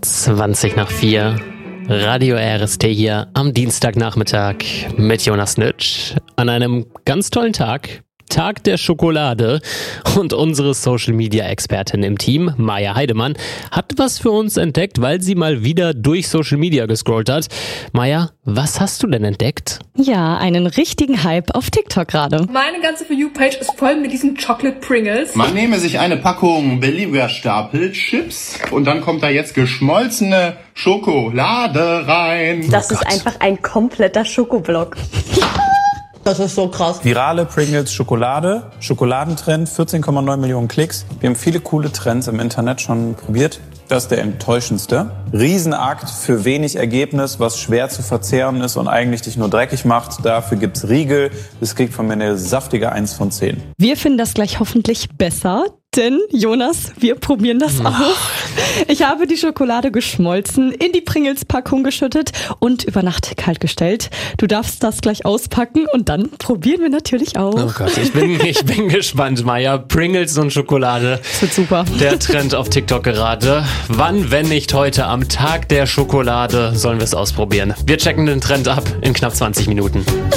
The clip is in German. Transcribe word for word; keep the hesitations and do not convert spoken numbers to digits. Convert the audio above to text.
zwanzig nach vier. Radio R S T hier am Dienstagnachmittag mit Jonas Nitsch an einem ganz tollen Tag. Tag der Schokolade, und unsere Social-Media-Expertin im Team, Maja Heidemann, hat was für uns entdeckt, weil sie mal wieder durch Social Media gescrollt hat. Maja, was hast du denn entdeckt? Ja, einen richtigen Hype auf TikTok gerade. Meine ganze For You-Page ist voll mit diesen Chocolate Pringles. Man nehme sich eine Packung Belieber-Stapel-Chips und dann kommt da jetzt geschmolzene Schokolade rein. Das Oh ist Gott. einfach ein kompletter Schokoblock. Das ist so krass. Virale Pringles Schokolade, Schokoladentrend, vierzehn Komma neun Millionen Klicks. Wir haben viele coole Trends im Internet schon probiert. Das ist der enttäuschendste. Riesenakt für wenig Ergebnis, was schwer zu verzehren ist und eigentlich dich nur dreckig macht. Dafür gibt's Riegel. Das kriegt von mir eine saftige eins von zehn. Wir finden das gleich hoffentlich besser, denn Jonas, wir probieren das auch. Ich habe die Schokolade geschmolzen, in die Pringles-Packung geschüttet und über Nacht kalt gestellt. Du darfst das gleich auspacken und dann probieren wir natürlich auch. Oh Gott, ich bin, ich bin gespannt, Maja. Pringles und Schokolade. Das wird super. Der Trend auf TikTok gerade. Wann, wenn nicht heute, am Tag der Schokolade, sollen wir es ausprobieren. Wir checken den Trend ab in knapp zwanzig Minuten.